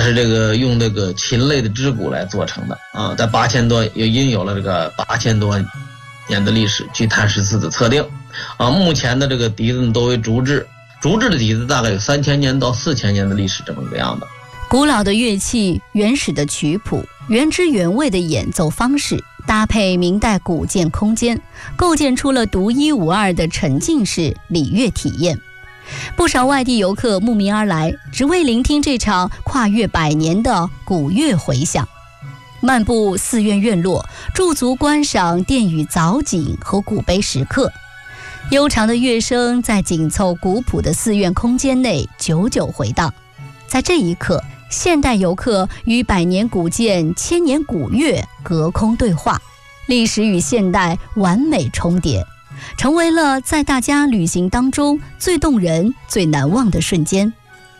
是这个用这个禽类的肢骨来做成的啊，在8000多也已经有了这个8000多年的历史。据碳14的测定啊，目前的这个笛子都为竹制的笛子大概有3000年到4000年的历史这么个样子。 古老的乐器、原始的曲谱、原汁原味的演奏方式，搭配明代古建空间，构建出了独一无二的沉浸式礼乐体验。不少外地游客慕名而来，只为聆听这场跨越100年的古乐回响。漫步寺院院落，驻足观赏殿宇藻井和古碑石刻，悠长的乐声在紧凑古朴的寺院空间内久久回荡。在这一刻，现代游客与100年古建、1000年古乐隔空对话，历史与现代完美重叠，成为了在大家旅行当中最动人、最难忘的瞬间。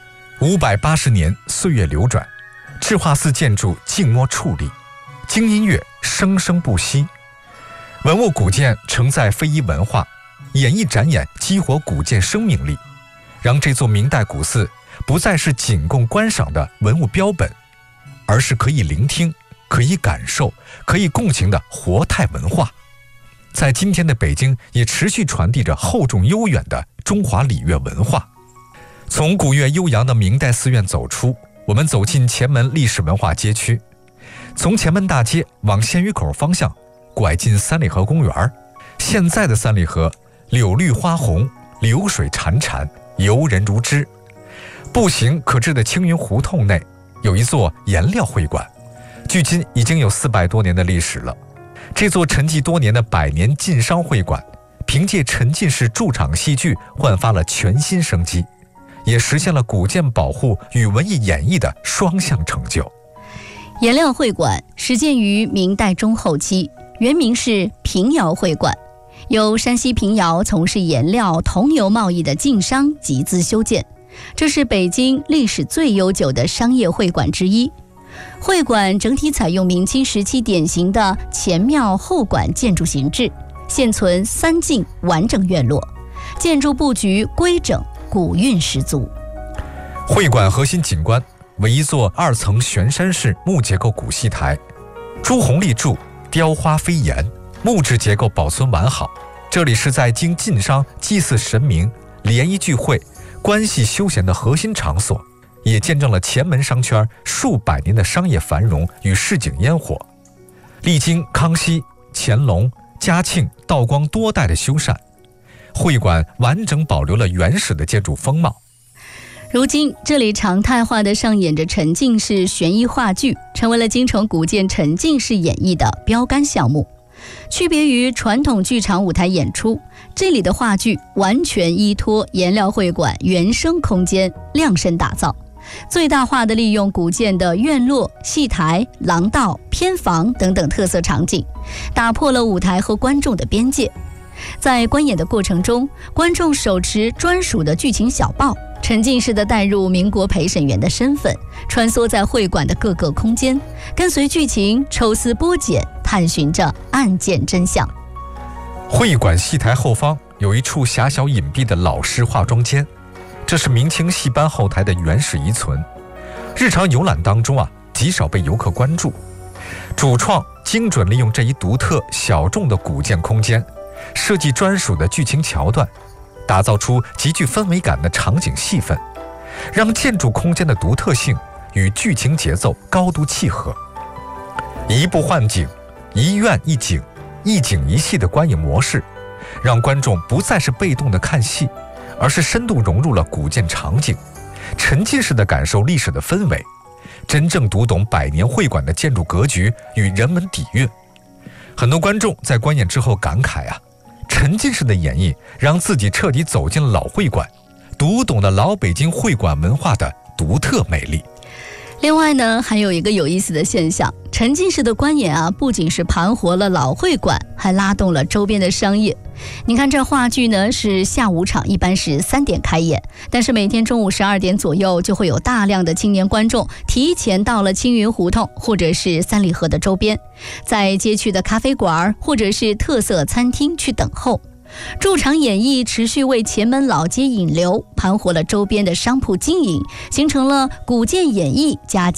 580年岁月流转，智化寺建筑静默矗立，经音乐生生不息。文物古建承载非遗文化，演艺展演激活古建生命力，让这座明代古寺不再是仅供观赏的文物标本，而是可以聆听、可以感受、可以共情的活态文化。在今天的北京，也持续传递着厚重悠远的中华礼乐文化。从古乐悠扬的明代寺院走出，我们走进前门历史文化街区，从前门大街往鲜鱼口方向拐进三里河公园。现在的三里河柳绿花红，流水潺潺，游人如织。步行可至的青云胡同内有一座颜料会馆，距今已经有400多年的历史了。这座沉寂多年的100年晋商会馆，凭借沉浸式驻场戏剧焕发了全新生机，也实现了古建保护与文艺演绎的双向成就。 颜料会馆始建于明代中后期，原名是平遥会馆，由山西平遥从事颜料、桐油贸易的晋商集资修建，这是北京历史最悠久的商业会馆之一。会馆整体采用明清时期典型的前庙后馆建筑形制，现存3进完整院落，建筑布局规整，古韵十足。 会馆核心景观为一座2层悬山式木结构古戏台，朱红立柱，雕花飞檐，木质结构保存完好。这里是在经晋商祭祀神明、联谊聚会、关系休闲的核心场所，也见证了前门商圈数百年的商业繁荣与市井烟火。历经康熙、乾隆、嘉庆、道光多代的修缮，会馆完整保留了原始的建筑风貌。 如今这里常态化地上演着沉浸式悬疑话剧，成为了京城古建沉浸式演绎的标杆项目。区别于传统剧场舞台演出，这里的话剧完全依托颜料会馆原生空间量身打造，最大化地利用古建的院落、戏台、廊道、偏房等等特色场景，打破了舞台和观众的边界。在观演的过程中，观众手持专属的剧情小报，沉浸式地带入民国陪审员的身份，穿梭在会馆的各个空间，跟随剧情抽丝剥茧，探寻着案件真相。 会馆戏台后方有一处狭小隐蔽的老式化妆间，这是明清戏班后台的原始遗存，日常游览当中极少被游客关注。主创精准利用这一独特小众的古建空间，设计专属的剧情桥段，打造出极具氛围感的场景戏份，让建筑空间的独特性与剧情节奏高度契合。一步换景，一院一景，一景一戏的观影模式，让观众不再是被动的看戏，而是深度融入了古建场景，沉浸式的感受历史的氛围，真正读懂100年会馆的建筑格局与人文底蕴。很多观众在观演之后感慨沉浸式的演绎让自己彻底走进了老会馆，读懂了老北京会馆文化的独特魅力。 另外呢，还有一个有意思的现象，沉浸式的观演不仅是盘活了老会馆，还拉动了周边的商业。你看这话剧呢是下午场，一般是3点开演，但是每天中午12点左右就会有大量的青年观众提前到了青云胡同或者是三里河的周边，在街区的咖啡馆或者是特色餐厅去等候。驻场演绎持续为前门老街引流，盘活了周边的商铺经营，形成了古建演绎加